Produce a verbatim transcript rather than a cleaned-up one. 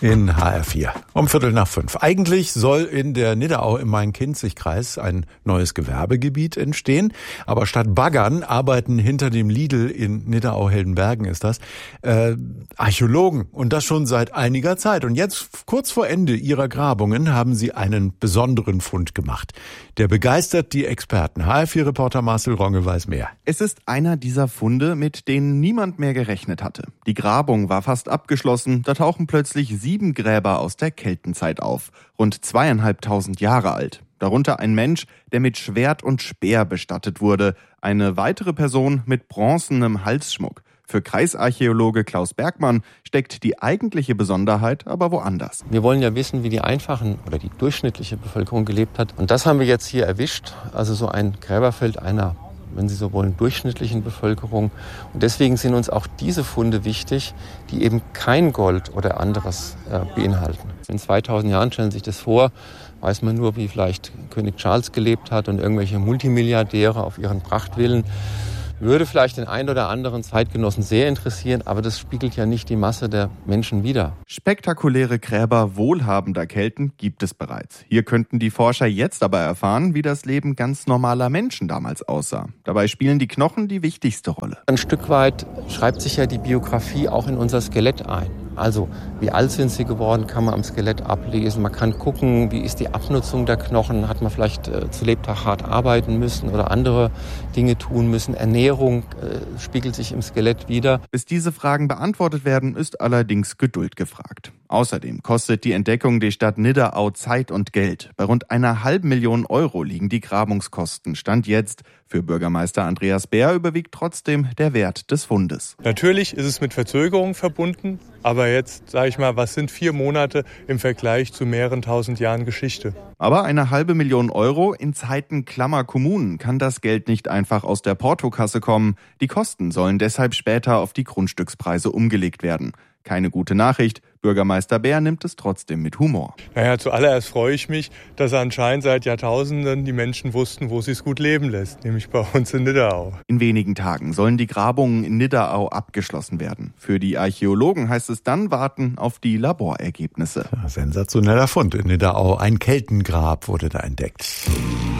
in H R vier um Viertel nach fünf. Eigentlich soll in der Nidderau im Main-Kinzig-Kreis ein neues Gewerbegebiet entstehen. Aber statt Baggern arbeiten hinter dem Lidl in Nidderau-Heldenbergen ist das, äh, Archäologen. Und das schon seit einiger Zeit. Und jetzt, kurz vor Ende ihrer Grabungen, haben sie einen besonderen Fund gemacht. Der begeistert die Experten. H R vier-Reporter Marcel Ronge weiß mehr. Es ist einer dieser Funde, mit denen niemand mehr gerechnet hatte. Die Grabung war fast abgeschlossen. Da tauchen plötzlich sieben Gräber aus der Keltenzeit auf. Rund zweieinhalbtausend Jahre alt. Darunter ein Mensch, der mit Schwert und Speer bestattet wurde. Eine weitere Person mit bronzenem Halsschmuck. Für Kreisarchäologe Klaus Bergmann steckt die eigentliche Besonderheit aber woanders. Wir wollen ja wissen, wie die einfachen oder die durchschnittliche Bevölkerung gelebt hat. Und das haben wir jetzt hier erwischt. Also so ein Gräberfeld einer, wenn Sie so wollen, durchschnittlichen Bevölkerung. Und deswegen sind uns auch diese Funde wichtig, die eben kein Gold oder anderes äh, beinhalten. In zweitausend Jahren, stellen Sie sich das vor, weiß man nur, wie vielleicht König Charles gelebt hat und irgendwelche Multimilliardäre auf ihren Prachtvillen. Würde vielleicht den einen oder anderen Zeitgenossen sehr interessieren, aber das spiegelt ja nicht die Masse der Menschen wider. Spektakuläre Gräber wohlhabender Kelten gibt es bereits. Hier könnten die Forscher jetzt aber erfahren, wie das Leben ganz normaler Menschen damals aussah. Dabei spielen die Knochen die wichtigste Rolle. Ein Stück weit schreibt sich ja die Biografie auch in unser Skelett ein. Also, wie alt sind sie geworden, kann man am Skelett ablesen. Man kann gucken, wie ist die Abnutzung der Knochen. Hat man vielleicht äh, zu Lebtag hart arbeiten müssen oder andere Dinge tun müssen. Ernährung äh, spiegelt sich im Skelett wider. Bis diese Fragen beantwortet werden, ist allerdings Geduld gefragt. Außerdem kostet die Entdeckung die Stadt Nidderau Zeit und Geld. Bei rund einer halben Million Euro liegen die Grabungskosten. Stand jetzt. Für Bürgermeister Andreas Bär überwiegt trotzdem der Wert des Fundes. Natürlich ist es mit Verzögerung verbunden, aber jetzt, sage ich mal, was sind vier Monate im Vergleich zu mehreren tausend Jahren Geschichte? Aber eine halbe Million Euro in Zeiten klammer Kommunen kann das Geld nicht einfach aus der Portokasse kommen. Die Kosten sollen deshalb später auf die Grundstückspreise umgelegt werden. Keine gute Nachricht. Bürgermeister Bär nimmt es trotzdem mit Humor. Naja, zuallererst freue ich mich, dass anscheinend seit Jahrtausenden die Menschen wussten, wo sie es gut leben lässt, nämlich bei uns in Nidderau. In wenigen Tagen sollen die Grabungen in Nidderau abgeschlossen werden. Für die Archäologen heißt es dann warten auf die Laborergebnisse. Ja, sensationeller Fund in Nidderau. Ein Keltengrab wurde da entdeckt.